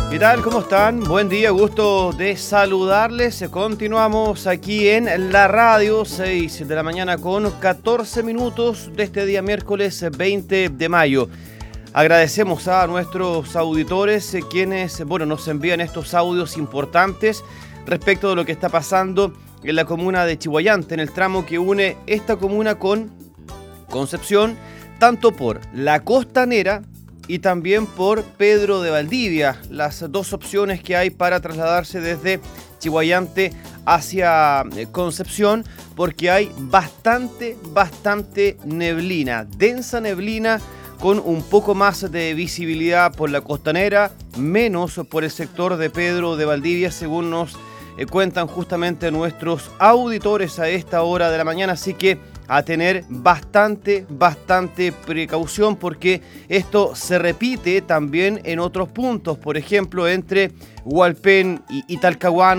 ¿Qué tal? ¿Cómo están? Buen día, gusto de saludarles. Continuamos aquí en la radio, 6 de la mañana con 14 minutos de este día miércoles 20 de mayo. Agradecemos a nuestros auditores quienes, nos envían estos audios importantes respecto de lo que está pasando en la comuna de Chillhuayante, en el tramo que une esta comuna con Concepción, tanto por la Costanera y también por Pedro de Valdivia, las dos opciones que hay para trasladarse desde Chillhuayante hacia Concepción, porque hay bastante neblina, densa neblina, con un poco más de visibilidad por la Costanera, menos por el sector de Pedro de Valdivia, según nos cuentan justamente nuestros auditores a esta hora de la mañana. Así que a tener bastante precaución, porque esto se repite también en otros puntos, por ejemplo entre Hualpén y Talcahuano.